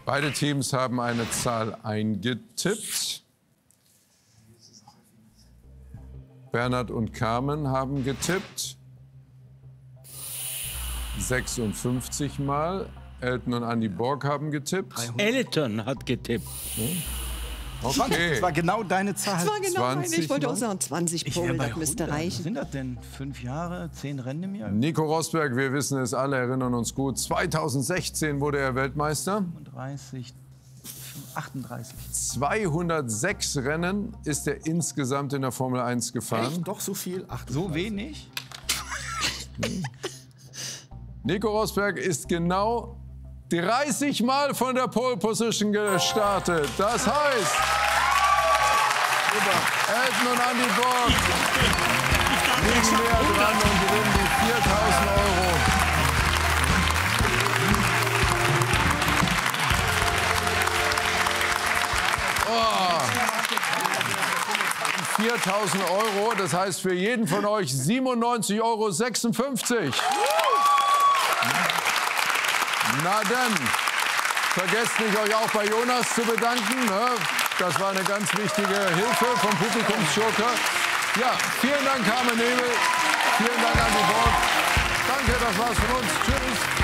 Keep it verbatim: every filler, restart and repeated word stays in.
Beide Teams haben eine Zahl eingetippt. Bernhard und Carmen haben getippt. sechsundfünfzig Mal. Elton und Andy Borg haben getippt. Elton hat getippt. Okay. Das war genau deine Zahl. Das war genau meine. Ich wollte auch Mal. sagen, zwanzig Ich wär Pole, bei das müsste hundert. Was reichen. sind das denn? Fünf Jahre, zehn Rennen im Jahr? Nico Rosberg, wir wissen es alle, erinnern uns gut. zweitausendsechzehn wurde er Weltmeister. fünfunddreißig, achtunddreißig. zweihundertsechs Rennen ist er insgesamt in der Formel eins gefahren. Echt? Doch so viel? Ach, So wenig? Nico Rosberg ist genau dreißig Mal von der Pole Position gestartet. Das heißt, Elton und Andy Borg liegen näher dran und gewinnen die viertausend Euro. Oh. viertausend Euro, das heißt für jeden von euch siebenundneunzig Euro sechsundfünfzig. Na dann, vergesst nicht, euch auch bei Jonas zu bedanken. Ne? Das war eine ganz wichtige Hilfe vom Publikumsjoker. Ja, vielen Dank, Carmen Nebel. Vielen Dank, Andy Borg. Danke, das war's von uns. Tschüss.